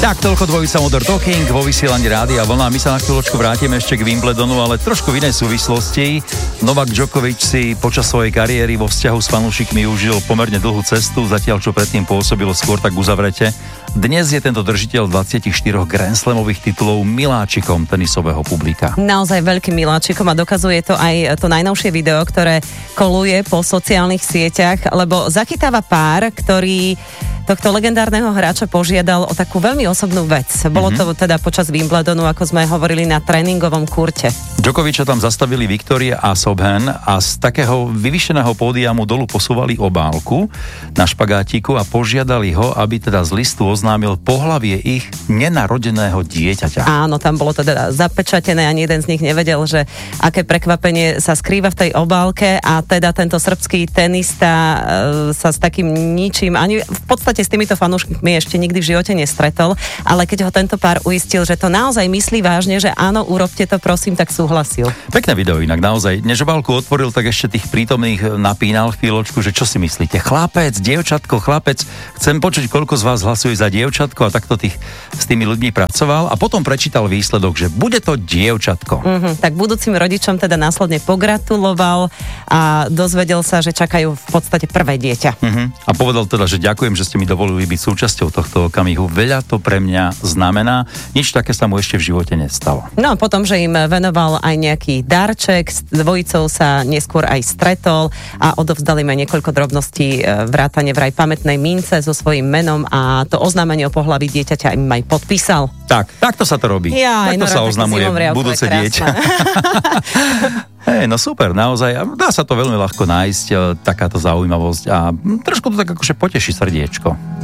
Tak, toľko dvojica Modern Talking vo vysielaní Rádia Vlna. My sa na chvíľočku vrátime ešte k Wimbledonu, ale trošku v inej súvislosti. Novak Djokovic si počas svojej kariéry vo vzťahu s fanúšikmi užil pomerne dlhú cestu, zatiaľ čo predtým pôsobilo skôr tak uzavrete. Dnes je tento držiteľ 24 Grand Slamových titulov miláčikom tenisového publika. Naozaj veľkým miláčikom a dokazuje to aj to najnovšie video, ktoré koluje po sociálnych sieťach, lebo zachytáva pár, ktorý tohto legendárneho hráča požiadal o takú veľmi osobnú vec. Bolo to teda počas Wimbledonu, ako sme hovorili, na tréningovom kurte. Djokoviča tam zastavili Viktoria a Sobhen a z takého vyvýšeného pódia mu dolu posúvali obálku na špagátiku a požiadali ho, aby teda z listu oznámil pohlavie ich nenarodeného dieťaťa. Áno, tam bolo teda zapečatené, ani jeden z nich nevedel, že aké prekvapenie sa skrýva v tej obálke a teda tento srbský tenista sa s takým ničím, ani v podstate s týmito fanúšikmi ešte nikdy v živote nestretol, ale keď ho tento pár uistil, že to naozaj myslí vážne, že áno, urobte to, prosím, tak súhlasil. Pekné video inak, naozaj. Než obálku otvoril, tak ešte tých prítomných napínal chvíľočku, že čo si myslíte? Chlapec, dievčatko, chlapec, chcem počuť, koľko z vás hlasuje za dievčatko a takto s tými ľuďmi pracoval a potom prečítal výsledok, že bude to dievčatko. Tak budúcim rodičom teda následne pogratuloval a dozvedel sa, že čakajú v podstate prvé dieťa. A povedal teda, že ďakujem, že ste mi dovolili byť súčasťou tohto okamihu. Veľa to pre mňa znamená. Nič také sa mu ešte v živote nestalo. No a potom, že im venoval aj nejaký darček, s dvojicou sa neskôr aj stretol a odovzdali im aj niekoľko drobností, vrátane vraj pamätnej mince so svojím menom a to oznámenie o pohlaví dieťaťa im aj podpísal. Takto sa to robí. Takto sa oznamuje budúce dieťa. No super, naozaj. Dá sa to veľmi ľahko nájsť, takáto zaujímavosť a trošku to tak akože poteší srdiečko.